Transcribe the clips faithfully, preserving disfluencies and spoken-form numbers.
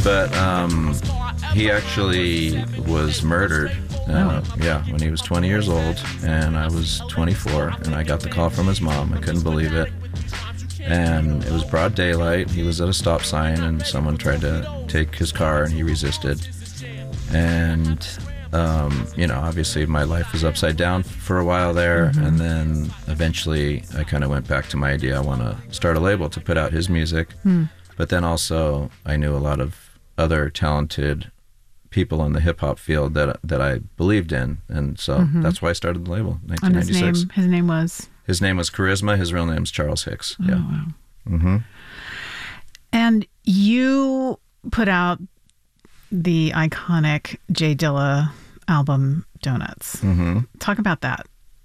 but um, he actually was murdered. Uh, Oh. Yeah, when he was twenty years old, and I was twenty-four, and I got the call from his mom. I couldn't believe it. And it was broad daylight. He was at a stop sign, and someone tried to take his car, and he resisted. And, um, you know, obviously my life was upside down for a while there, Mm-hmm. and then eventually I kind of went back to my idea. I want to start a label to put out his music. Hmm. But then also I knew a lot of other talented people in the hip-hop field that that I believed in, and so Mhm. that's why I started the label in And his nineteen ninety-six. name, his name was. His name was Charisma. His real name's Charles Hicks. Oh, Yeah. wow. Mm-hmm. And you put out the iconic Jay Dilla album, Donuts. Mm-hmm. Talk about that.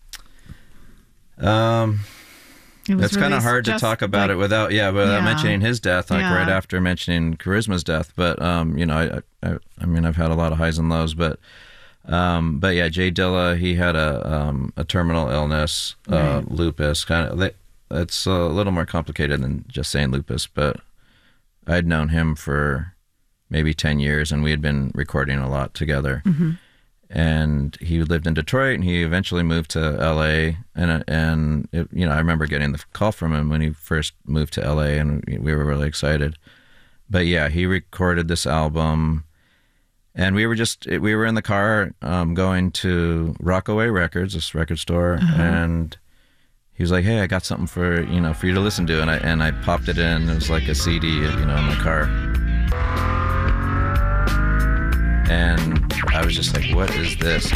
Um, It was it's kind of released hard to just, talk about like- it without, yeah, without Yeah. mentioning his death, like Yeah. right after mentioning Charisma's death. But um, you know, I, I, I mean, I've had a lot of highs and lows, but, um, but yeah, Jay Dilla, he had a um, a terminal illness, uh, Right. lupus. Kind of, it's a little more complicated than just saying lupus. But I'd known him for maybe ten years, and we had been recording a lot together. Mm-hmm. And he lived in Detroit, and he eventually moved to L A. And and it, you know, I remember getting the call from him when he first moved to L A, and we were really excited. But yeah, he recorded this album, and we were just we were in the car um, going to Rockaway Records, this record store, Uh-huh. and he was like, "Hey, I got something for you know for you to listen to," and I and I popped it in. It was like a C D, you know, in the car. And I was just like, what is this?